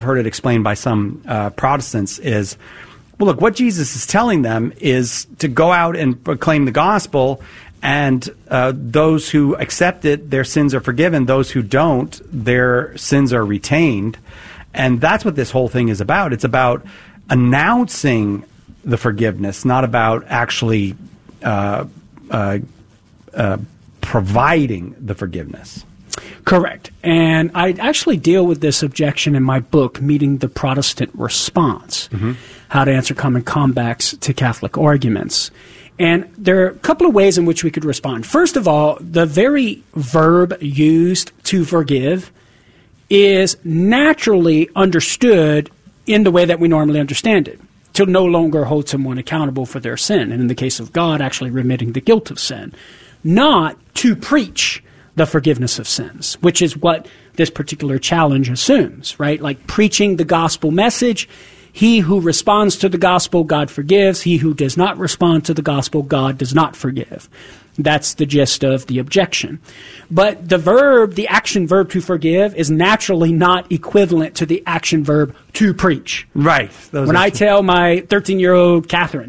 heard it explained by some Protestants is, well, look, what Jesus is telling them is to go out and proclaim the gospel, and those who accept it, their sins are forgiven. Those who don't, their sins are retained. And that's what this whole thing is about. It's about announcing the forgiveness, not about actually providing the forgiveness. Correct. And I actually deal with this objection in my book, Meeting the Protestant Response, How to Answer Common Comebacks to Catholic Arguments. And there are a couple of ways in which we could respond. First of all, the very verb used to forgive is naturally understood in the way that we normally understand it, to no longer hold someone accountable for their sin, and in the case of God, actually remitting the guilt of sin, not to preach the forgiveness of sins, which is what this particular challenge assumes, right? Like preaching the gospel message, he who responds to the gospel, God forgives. He who does not respond to the gospel, God does not forgive. That's the gist of the objection. But the verb, the action verb to forgive, is naturally not equivalent to the action verb to preach. Right. When I tell my 13-year-old Catherine,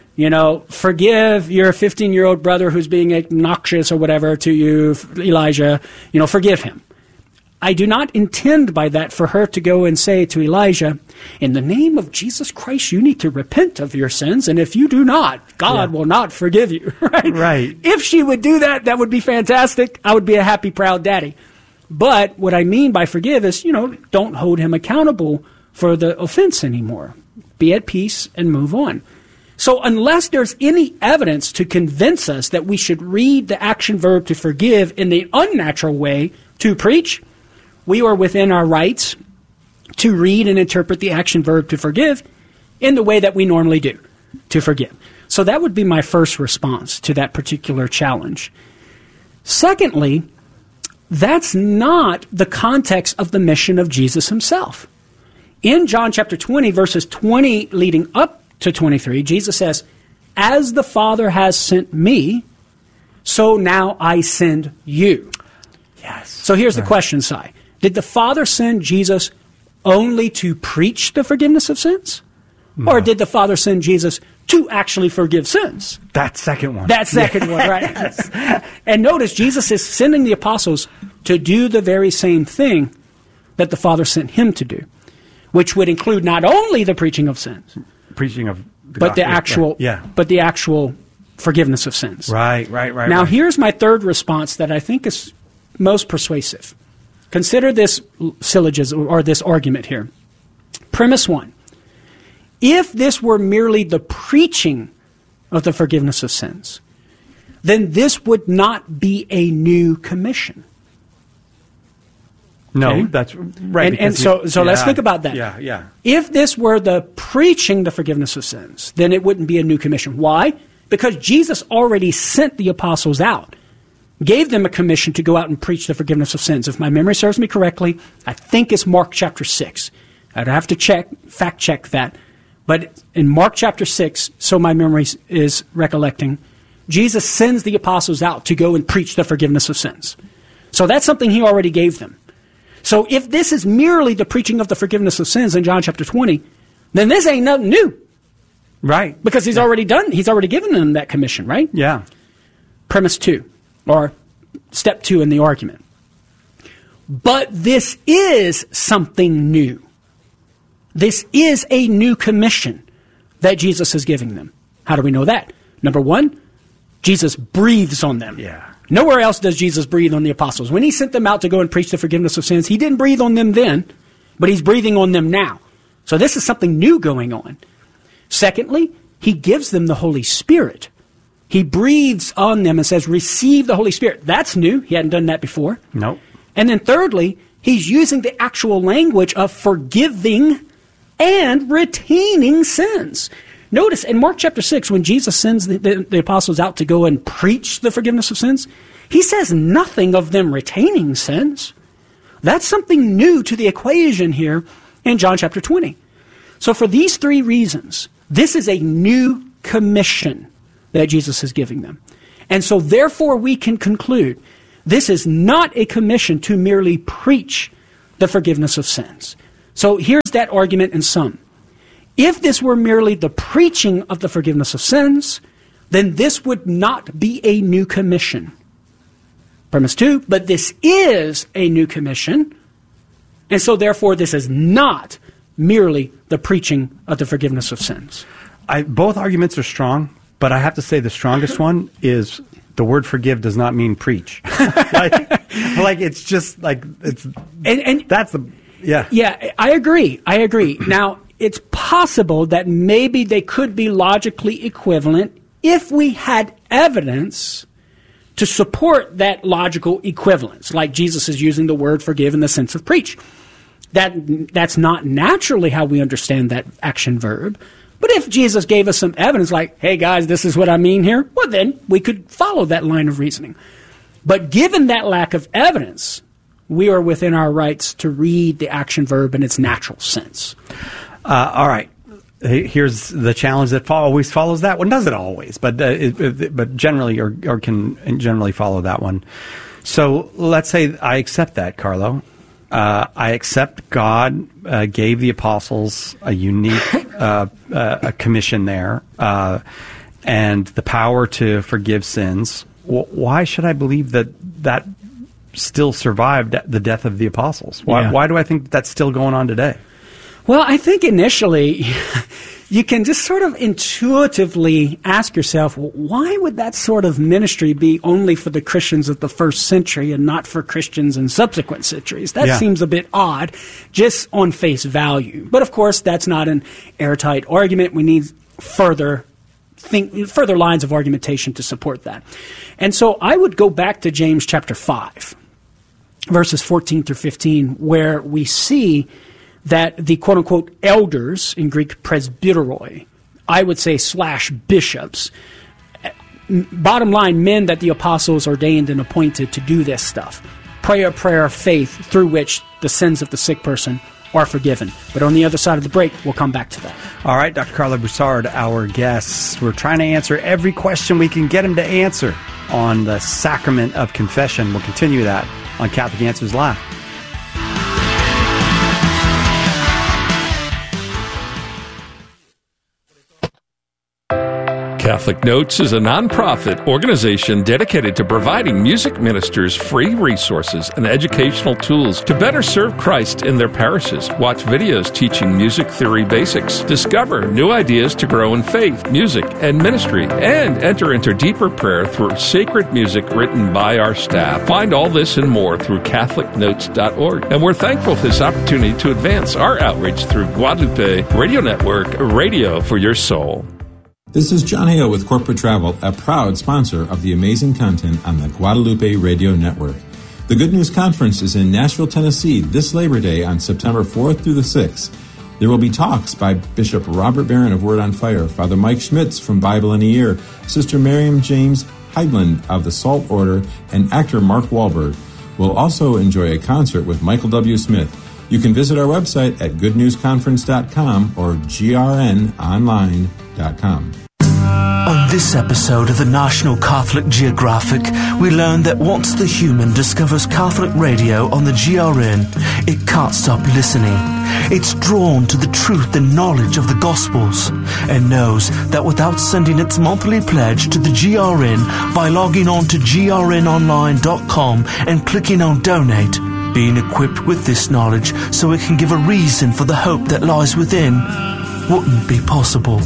forgive your 15-year-old brother who's being obnoxious or whatever to you, Elijah, forgive him. I do not intend by that for her to go and say to Elijah, in the name of Jesus Christ, you need to repent of your sins, and if you do not, God will not forgive you. Right? If she would do that, that would be fantastic. I would be a happy, proud daddy. But what I mean by forgive is, don't hold him accountable for the offense anymore. Be at peace and move on. So unless there's any evidence to convince us that we should read the action verb to forgive in the unnatural way to preach, we are within our rights to read and interpret the action verb to forgive in the way that we normally do, to forgive. So that would be my first response to that particular challenge. Secondly, that's not the context of the mission of Jesus himself. In John chapter 20, verses 20 leading up to 23, Jesus says, as the Father has sent me, so now I send you. Yes. So here's the question, Si. Did the Father send Jesus only to preach the forgiveness of sins? No. Or did the Father send Jesus to actually forgive sins? That second one. That second one, right. Yes. And notice, Jesus is sending the apostles to do the very same thing that the Father sent him to do, which would include not only the preaching of sins, preaching of the but gospel, but the actual forgiveness of sins. Right. Now, here's my third response that I think is most persuasive. Consider this syllogism or this argument here. Premise 1. If this were merely the preaching of the forgiveness of sins, then this would not be a new commission. No, okay? That's right. And so let's think about that. Yeah. If this were the preaching the forgiveness of sins, then it wouldn't be a new commission. Why? Because Jesus already sent the apostles out, gave them a commission to go out and preach the forgiveness of sins. If my memory serves me correctly, I think it's Mark chapter 6. I'd have to fact check that. But in Mark chapter 6, so my memory is recollecting, Jesus sends the apostles out to go and preach the forgiveness of sins. So that's something he already gave them. So if this is merely the preaching of the forgiveness of sins in John chapter 20, then this ain't nothing new. Right. Because he's already given them that commission, right? Yeah. Premise 2. Or step 2 in the argument. But this is something new. This is a new commission that Jesus is giving them. How do we know that? Number 1, Jesus breathes on them. Yeah. Nowhere else does Jesus breathe on the apostles. When he sent them out to go and preach the forgiveness of sins, he didn't breathe on them then, but he's breathing on them now. So this is something new going on. Secondly, he gives them the Holy Spirit. He breathes on them and says, receive the Holy Spirit. That's new. He hadn't done that before. Nope. And then thirdly, he's using the actual language of forgiving and retaining sins. Notice in Mark chapter 6, when Jesus sends the apostles out to go and preach the forgiveness of sins, he says nothing of them retaining sins. That's something new to the equation here in John chapter 20. So for these 3 reasons, this is a new commission that Jesus is giving them. And so therefore we can conclude this is not a commission to merely preach the forgiveness of sins. So here's that argument in sum. If this were merely the preaching of the forgiveness of sins, then this would not be a new commission. Premise 2, but this is a new commission, and so therefore this is not merely the preaching of the forgiveness of sins. Both arguments are strong, but I have to say the strongest one is the word forgive does not mean preach. like it's just like it's and that's the yeah. Yeah, I agree. Now, it's possible that maybe they could be logically equivalent if we had evidence to support that logical equivalence, like Jesus is using the word forgive in the sense of preach. That's not naturally how we understand that action verb. But if Jesus gave us some evidence like, hey guys, this is what I mean here, well then we could follow that line of reasoning. But given that lack of evidence, we are within our rights to read the action verb in its natural sense. All right. Here's the challenge that always follows that one. Does it always? But generally, or can generally follow that one. So let's say I accept that, Carlo. I accept God gave the apostles a unique a commission there and the power to forgive sins. Why should I believe that still survived the death of the apostles? Why do I think that's still going on today? Well, I think initially you can just sort of intuitively ask yourself, well, why would that sort of ministry be only for the Christians of the first century and not for Christians in subsequent centuries? That seems a bit odd, just on face value. But of course, that's not an airtight argument. We need further lines of argumentation to support that. And so I would go back to James chapter 5, verses 14 through 15, where we see that the quote-unquote elders, in Greek presbyteroi, I would say / bishops, bottom line, men that the apostles ordained and appointed to do this stuff, pray a prayer of faith through which the sins of the sick person are forgiven. But on the other side of the break, we'll come back to that. All right, Dr. Carlo Broussard, our guest. We're trying to answer every question we can get him to answer on the sacrament of confession. We'll continue that on Catholic Answers Live. Catholic Notes is a nonprofit organization dedicated to providing music ministers free resources and educational tools to better serve Christ in their parishes. Watch videos teaching music theory basics, discover new ideas to grow in faith, music, and ministry, and enter into deeper prayer through sacred music written by our staff. Find all this and more through CatholicNotes.org. And we're thankful for this opportunity to advance our outreach through Guadalupe Radio Network, Radio for Your Soul. This is John Hale with Corporate Travel, a proud sponsor of the amazing content on the Guadalupe Radio Network. The Good News Conference is in Nashville, Tennessee this Labor Day on September 4th through the 6th. There will be talks by Bishop Robert Barron of Word on Fire, Father Mike Schmitz from Bible in a Year, Sister Miriam James Heidland of the Salt Order, and actor Mark Wahlberg. We'll also enjoy a concert with Michael W. Smith. You can visit our website at goodnewsconference.com or grnonline.com. On this episode of the National Catholic Geographic, we learn that once the human discovers Catholic radio on the GRN, it can't stop listening. It's drawn to the truth and knowledge of the Gospels and knows that without sending its monthly pledge to the GRN by logging on to grnonline.com and clicking on Donate, being equipped with this knowledge so it can give a reason for the hope that lies within wouldn't be possible.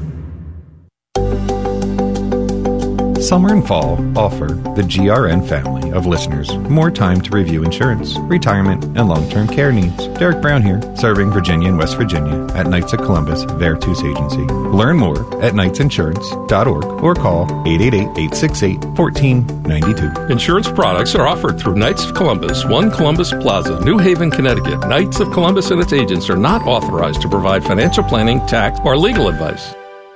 Summer and fall offer the GRN family of listeners more time to review insurance, retirement, and long-term care needs. Derek Brown here, serving Virginia and West Virginia at Knights of Columbus Veritas Agency. Learn more at knightsinsurance.org or call 888-868-1492. Insurance products are offered through Knights of Columbus, 1 Columbus Plaza, New Haven, Connecticut. Knights of Columbus and its agents are not authorized to provide financial planning, tax, or legal advice.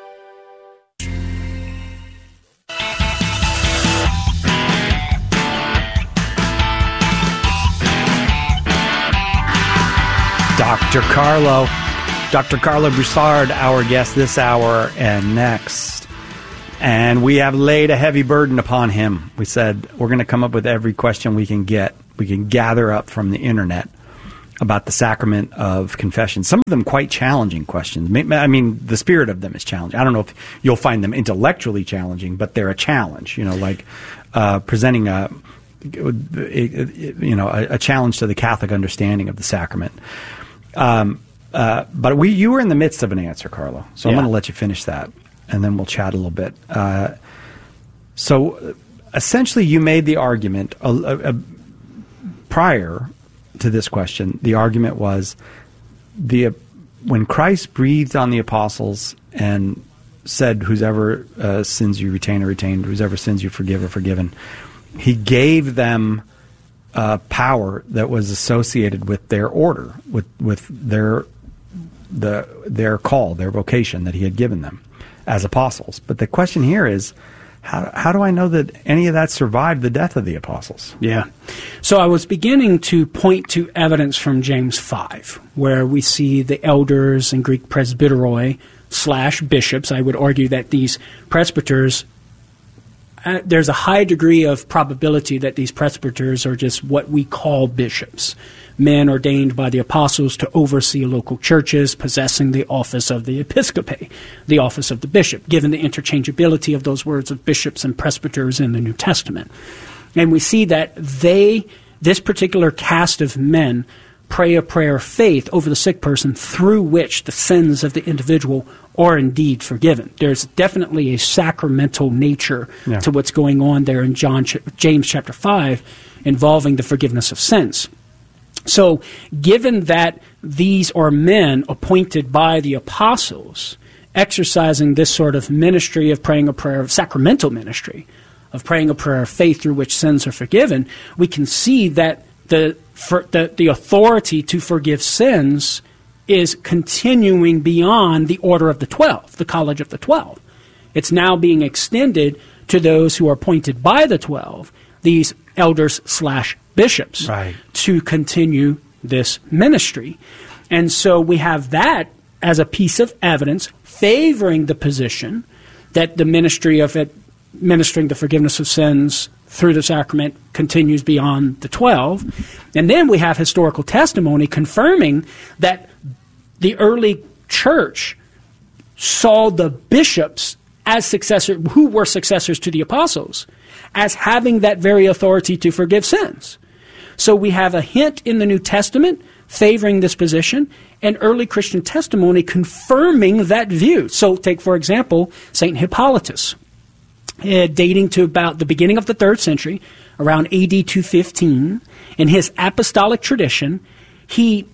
Dr. Carlo Broussard, our guest this hour and next. And we have laid a heavy burden upon him. We said we're going to come up with every question we can get, we can gather up from the internet. about the sacrament of confession. Some of them quite challenging questions. I mean, the spirit of them is challenging. I don't know if you'll find them intellectually challenging, but they're a challenge. like presenting a challenge to the Catholic understanding of the sacrament. But you were in the midst of an answer, Carlo. So I'm going to let you finish that, and then we'll chat a little bit. So essentially, you made the argument prior to this question. The argument was when Christ breathed on the apostles and said, "Whosever sins you retain are retained; whosever sins you forgive are forgiven," he gave them power that was associated with their order, with their call, their vocation that he had given them as apostles. But the question here is, how do I know that any of that survived the death of the apostles? Yeah. So I was beginning to point to evidence from James 5, where we see the elders in Greek presbyteroi / bishops. I would argue that these presbyters, there's a high degree of probability that these presbyters are just what we call bishops, men ordained by the apostles to oversee local churches, possessing the office of the episcope, the office of the bishop, given the interchangeability of those words of bishops and presbyters in the New Testament. And we see that this particular cast of men, pray a prayer of faith over the sick person through which the sins of the individual are indeed forgiven. There's definitely a sacramental nature to what's going on there in James chapter 5 involving the forgiveness of sins. So given that these are men appointed by the apostles, exercising this sort of ministry of praying a prayer of sacramental ministry, of praying a prayer of faith through which sins are forgiven, we can see that the authority to forgive sins is continuing beyond the order of the 12, the College of the 12. It's now being extended to those who are appointed by the 12, these elders / bishops, to continue this ministry. And so we have that as a piece of evidence favoring the position that the ministry of administering the forgiveness of sins through the sacrament continues beyond the 12. And then we have historical testimony confirming that the early church saw the bishops as successors, who were successors to the apostles, as having that very authority to forgive sins. So we have a hint in the New Testament favoring this position, and early Christian testimony confirming that view. So take, for example, St. Hippolytus, dating to about the beginning of the 3rd century, around AD 215. In his apostolic tradition, he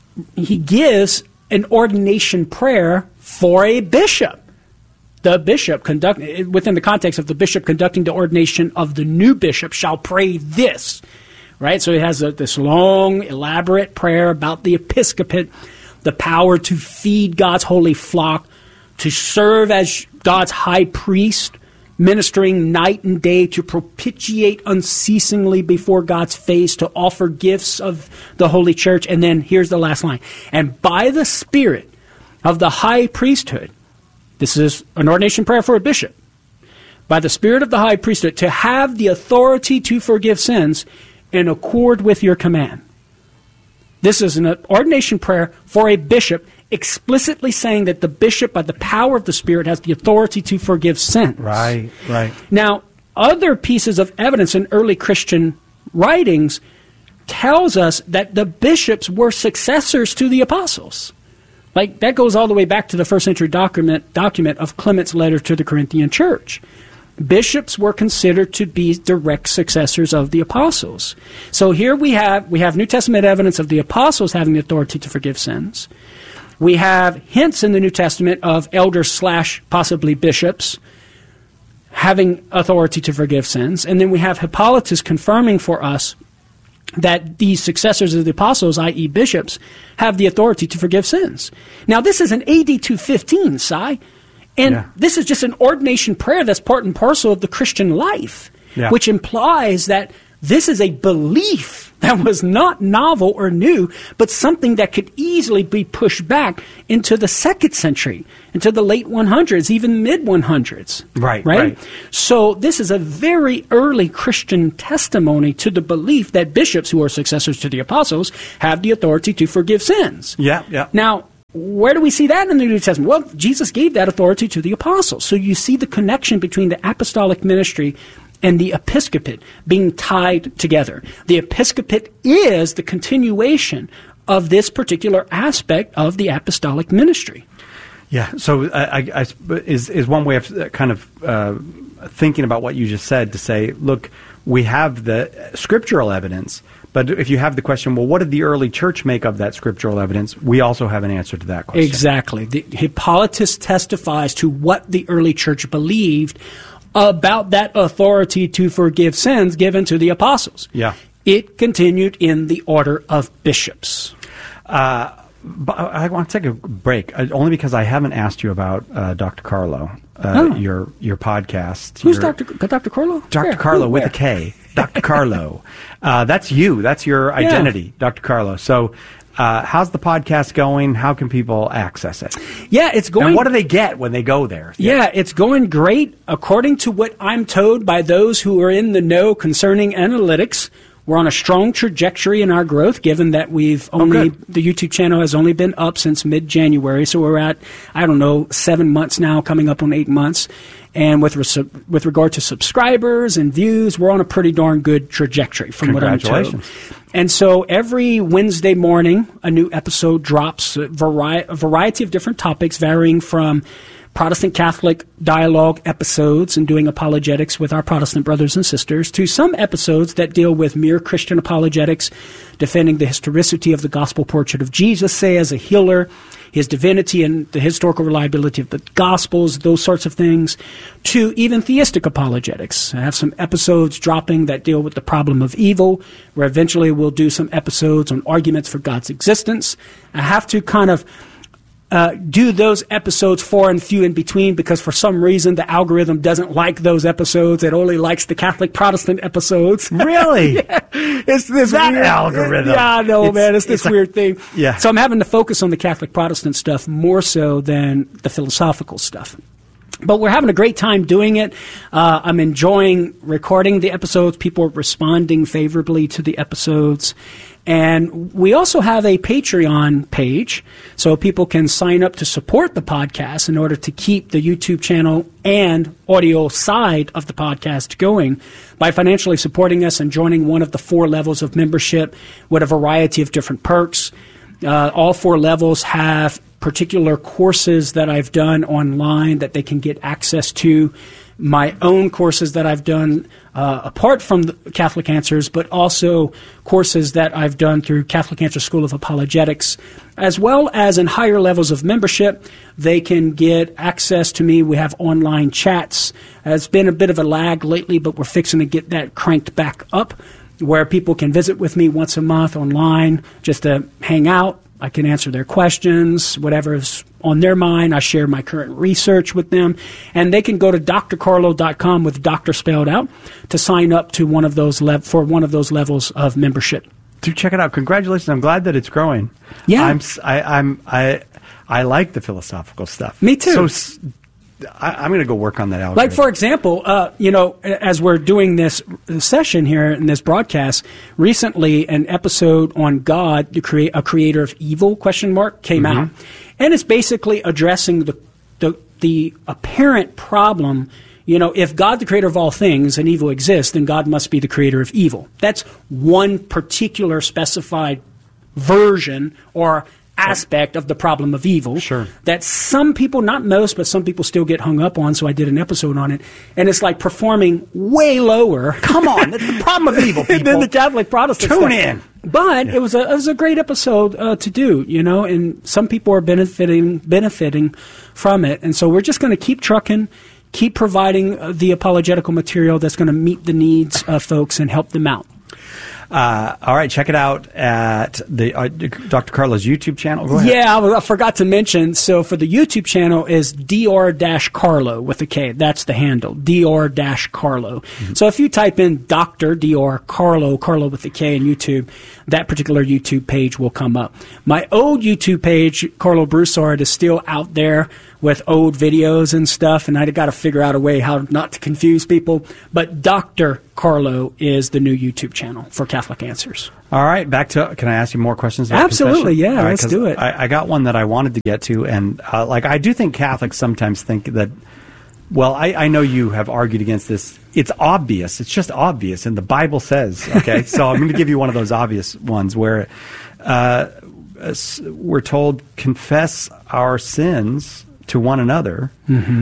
gives an ordination prayer for a bishop. The bishop within the context of the bishop conducting the ordination of the new bishop shall pray this. Right? So he has this long, elaborate prayer about the episcopate, the power to feed God's holy flock, to serve as God's high priest, ministering night and day to propitiate unceasingly before God's face, to offer gifts of the Holy Church. And then here's the last line. And by the Spirit of the high priesthood, this is an ordination prayer for a bishop, by the Spirit of the high priesthood, to have the authority to forgive sins in accord with your command. This is an ordination prayer for a bishop, explicitly saying that the bishop, by the power of the Spirit, has the authority to forgive sins. Right, right. Now, other pieces of evidence in early Christian writings tells us that the bishops were successors to the apostles. Like, that goes all the way back to the 1st century document of Clement's letter to the Corinthian church. Bishops were considered to be direct successors of the apostles. So here we have New Testament evidence of the apostles having the authority to forgive sins. We have hints in the New Testament of elders / possibly bishops having authority to forgive sins. And then we have Hippolytus confirming for us that these successors of the apostles, i.e. bishops, have the authority to forgive sins. Now, this is an AD 215, Si. And this is just an ordination prayer that's part and parcel of the Christian life, which implies that This is a belief that was not novel or new, but something that could easily be pushed back into the 2nd century, into the late 100s, even mid-100s. Right. So this is a very early Christian testimony to the belief that bishops, who are successors to the apostles, have the authority to forgive sins. Yeah. Now, where do we see that in the New Testament? Well, Jesus gave that authority to the apostles. So you see the connection between the apostolic ministry and the episcopate being tied together. The episcopate is the continuation of this particular aspect of the apostolic ministry. Yeah. So I is one way of kind of thinking about what you just said, to say, look, we have the scriptural evidence, but if you have the question, well, what did the early church make of that scriptural evidence? We also have an answer to that question. Exactly. Hippolytus testifies to what the early church believed about that authority to forgive sins given to the apostles. Yeah. It continued in the order of bishops. But I want to take a break, only because I haven't asked you about Dr. Carlo, your podcast. Who's Dr. Carlo? Dr. Carlo with a K. Dr. Carlo. That's you. That's your identity, Dr. Carlo. So how's the podcast going? How can people access it? Yeah, it's going... And what do they get when they go there? Yeah, it's going great. According to what I'm told by those who are in the know concerning analytics, we're on a strong trajectory in our growth, given that we've only... the YouTube channel has only been up since mid-January, so we're at, 7 months now, coming up on 8 months. And with regard to subscribers and views, we're on a pretty darn good trajectory from what I'm told. And so every Wednesday morning, a new episode drops, a variety of different topics, varying from Protestant Catholic dialogue episodes and doing apologetics with our Protestant brothers and sisters, to some episodes that deal with mere Christian apologetics, defending the historicity of the gospel portrait of Jesus, say, as a healer, his divinity and the historical reliability of the Gospels, those sorts of things, to even theistic apologetics. I have some episodes dropping that deal with the problem of evil, where eventually we'll do some episodes on arguments for God's existence. I have to kind of do those episodes far and few in between, because for some reason the algorithm doesn't like those episodes. It only likes the Catholic Protestant episodes. Really? Yeah. It's this that weird algorithm. Yeah, I know, man. It's this weird thing. Yeah. So I'm having to focus on the Catholic Protestant stuff more so than the philosophical stuff. But we're having a great time doing it. I'm enjoying recording the episodes. People are responding favorably to the episodes. And we also have a Patreon page, so people can sign up to support the podcast in order to keep the YouTube channel and audio side of the podcast going by financially supporting us and joining one of the 4 levels of membership with a variety of different perks. All 4 levels have particular courses that I've done online that they can get access to, my own courses that I've done apart from the Catholic Answers, but also courses that I've done through Catholic Answers School of Apologetics, as well as in higher levels of membership. They can get access to me. We have online chats. It's been a bit of a lag lately, but we're fixing to get that cranked back up, where people can visit with me once a month online just to hang out. I can answer their questions, whatever's on their mind. I share my current research with them. And they can go to drcarlo.com with doctor spelled out to sign up to one of those for one of those levels of membership. Do check it out. Congratulations. I'm glad that it's growing. Yeah. I like the philosophical stuff. Me too. So I'm going to go work on that algorithm. Like, for example, as we're doing this session here in this broadcast, recently an episode on God, a creator of evil, came out. And it's basically addressing the apparent problem. If God, the creator of all things, and evil exists, then God must be the creator of evil. That's one particular specified version or aspect of the problem of evil. Sure. That some people, not most, but some people still get hung up on, so I did an episode on it. And it's like performing way lower. Come on, that's the problem of evil, people. than the Catholic Protestant Tune stuff. in. But it was a great episode to do, and some people are benefiting from it. And so we're just going to keep trucking, keep providing the apologetical material that's going to meet the needs of folks and help them out. All right, check it out at the Dr. Carlo's YouTube channel. Go ahead. Yeah, I forgot to mention, so for the YouTube channel is Dr-Carlo with a K. That's the handle, Dr-Carlo. Mm-hmm. So if you type in Dr. Carlo with a K in YouTube, that particular YouTube page will come up. My old YouTube page, Carlo Broussard, is still out there with old videos and stuff, and I got to figure out a way how not to confuse people. But Dr. Carlo is the new YouTube channel for Catholic Answers. All right, back to, can I ask you more questions about Absolutely, confession? yeah, Right, let's do it. I got one that I wanted to get to, and I do think Catholics sometimes think that, well, I know you have argued against this. It's obvious. It's just obvious, and the Bible says, okay? So I'm going to give you one of those obvious ones where we're told, confess our sins to one another,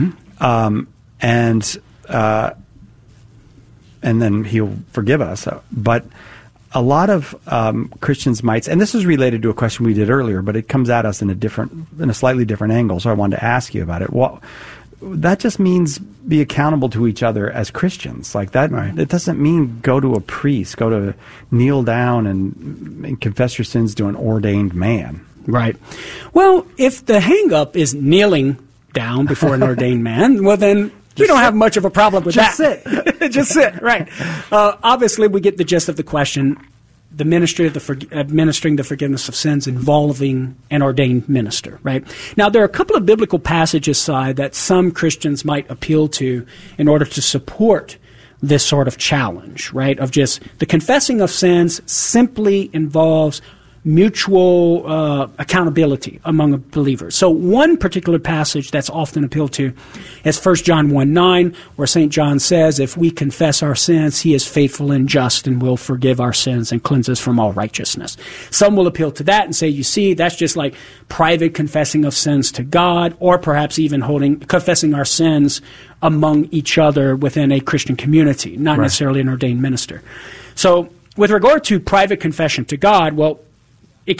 and then he'll forgive us. But a lot of Christians might, and this is related to a question we did earlier, but it comes at us in a slightly different angle, so I wanted to ask you about it. Well, that just means be accountable to each other as Christians. Like that, right. It doesn't mean go to a priest, go to kneel down and confess your sins to an ordained man. Right. Well, if the hang-up is kneeling down before an ordained man, well then you don't have much of a problem with that. Just sit. Just sit, right. Obviously, we get the gist of the question. The ministry of administering the forgiveness of sins involving an ordained minister, right? Now, there are a couple of biblical passages, that some Christians might appeal to in order to support this sort of challenge, right? Of just the confessing of sins simply involves mutual accountability among believers. So one particular passage that's often appealed to is 1 John 1:9, where St. John says, if we confess our sins, he is faithful and just and will forgive our sins and cleanse us from all righteousness. Some will appeal to that and say, you see, that's just like private confessing of sins to God, or perhaps even confessing our sins among each other within a Christian community, not necessarily an ordained minister. So with regard to private confession to God, well, it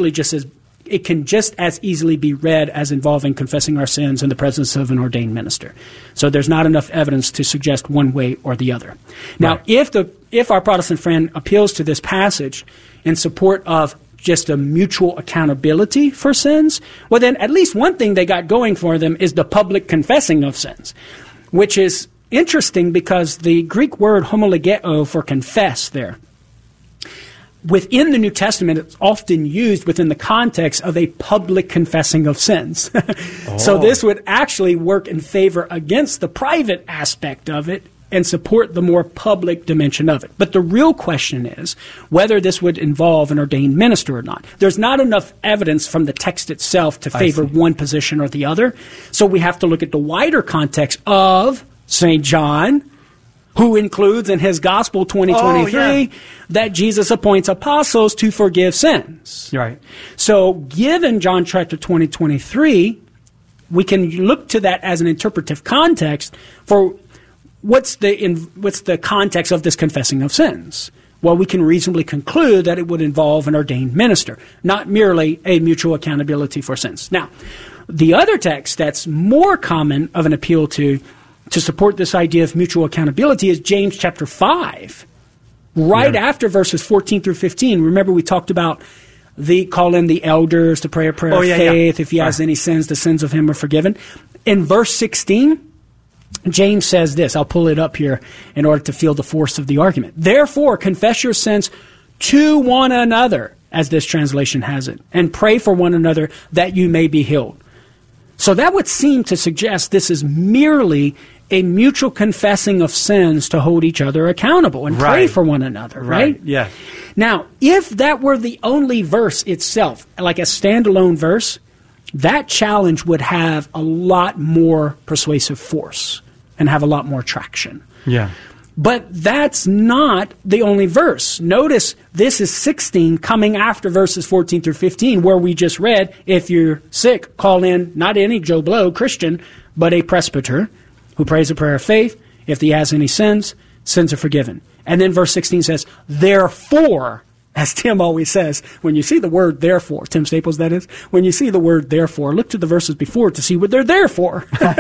can just as easily be read as involving confessing our sins in the presence of an ordained minister. So there's not enough evidence to suggest one way or the other. Now, if our Protestant friend appeals to this passage in support of just a mutual accountability for sins, well then at least one thing they got going for them is the public confessing of sins, which is interesting because the Greek word homologeo for confess there, within the New Testament, it's often used within the context of a public confessing of sins. So this would actually work in favor against the private aspect of it and support the more public dimension of it. But the real question is whether this would involve an ordained minister or not. There's not enough evidence from the text itself to favor one position or the other. So we have to look at the wider context of St. John, who includes in his Gospel 2023 that Jesus appoints apostles to forgive sins. Right. So given John chapter 2023, we can look to that as an interpretive context for what's the context of this confessing of sins. Well, we can reasonably conclude that it would involve an ordained minister, not merely a mutual accountability for sins. Now, the other text that's more common of an appeal to support this idea of mutual accountability is James chapter 5. Right after verses 14 through 15. Remember we talked about call in the elders to pray a prayer of faith. If he has any sins, the sins of him are forgiven. In verse 16, James says this. I'll pull it up here in order to feel the force of the argument. Therefore, confess your sins to one another, as this translation has it, and pray for one another that you may be healed. So that would seem to suggest this is merely a mutual confessing of sins to hold each other accountable and pray for one another, right? Yeah. Now, if that were the only verse itself, like a standalone verse, that challenge would have a lot more persuasive force and have a lot more traction. Yeah. But that's not the only verse. Notice this is 16 coming after verses 14 through 15, where we just read, if you're sick, call in not any Joe Blow Christian, but a presbyter who prays a prayer of faith. If he has any sins, sins are forgiven. And then verse 16 says, therefore, as Tim always says, when you see the word therefore, Tim Staples that is, when you see the word therefore, look to the verses before to see what they're there for.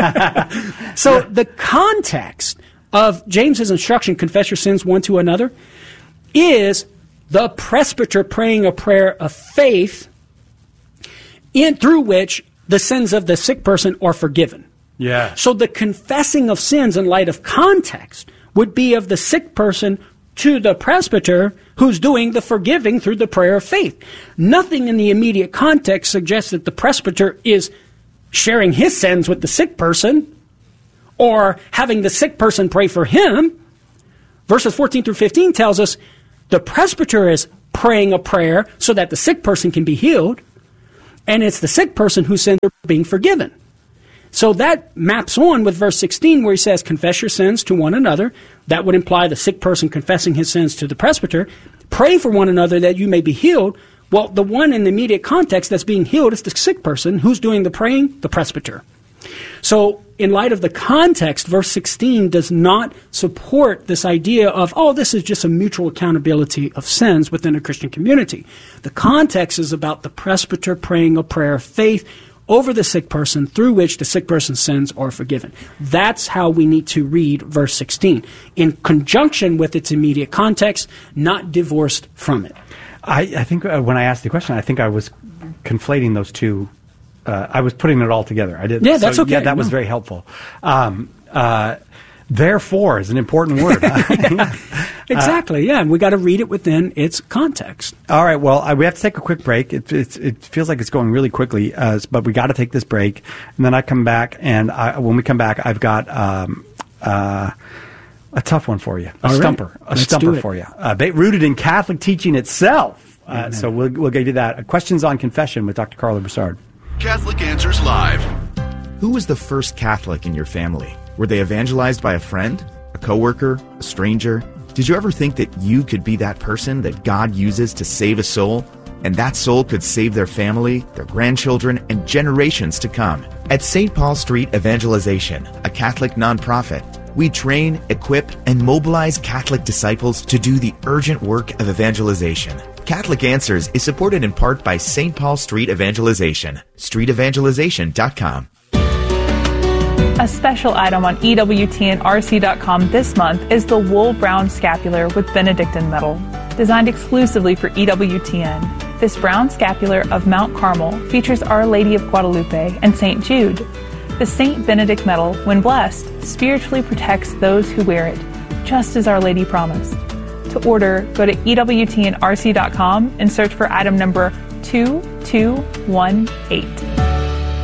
So the context of James's instruction, confess your sins one to another, is the presbyter praying a prayer of faith through which the sins of the sick person are forgiven. Yeah. So the confessing of sins in light of context would be of the sick person to the presbyter who's doing the forgiving through the prayer of faith. Nothing in the immediate context suggests that the presbyter is sharing his sins with the sick person or having the sick person pray for him. Verses 14 through 15 tells us the presbyter is praying a prayer so that the sick person can be healed, and it's the sick person whose sins are being forgiven. So that maps on with verse 16 where he says, confess your sins to one another. That would imply the sick person confessing his sins to the presbyter. Pray for one another that you may be healed. Well, the one in the immediate context that's being healed is the sick person. Who's doing the praying? The presbyter. So in light of the context, verse 16 does not support this idea of, oh, this is just a mutual accountability of sins within a Christian community. The context is about the presbyter praying a prayer of faith over the sick person through which the sick person's sins are forgiven. That's how we need to read verse 16, in conjunction with its immediate context, not divorced from it. I think when I asked the question, I think I was conflating those two. I was putting it all together. I did. Yeah, that's okay. Yeah, that was very helpful. Therefore is an important word. Exactly, yeah. And we got to read it within its context. All right, well, we have to take a quick break. It feels like it's going really quickly, but we got to take this break. And then I come back, and when we come back, I've got a tough one for you, a stumper for you, rooted in Catholic teaching itself. So we'll give you that. Questions on confession with Dr. Carlo Broussard. Catholic Answers Live. Who was the first Catholic in your family? Were they evangelized by a friend, a coworker, a stranger? Did you ever think that you could be that person that God uses to save a soul? And that soul could save their family, their grandchildren, and generations to come. At St. Paul Street Evangelization, a Catholic nonprofit, we train, equip, and mobilize Catholic disciples to do the urgent work of evangelization. Catholic Answers is supported in part by St. Paul Street Evangelization, streetevangelization.com. A special item on EWTNRC.com this month is the Wool Brown Scapular with Benedictine metal, designed exclusively for EWTN. This brown scapular of Mount Carmel features Our Lady of Guadalupe and St. Jude. The St. Benedict medal, when blessed, spiritually protects those who wear it, just as Our Lady promised. To order, go to EWTNRC.com and search for item number 2218.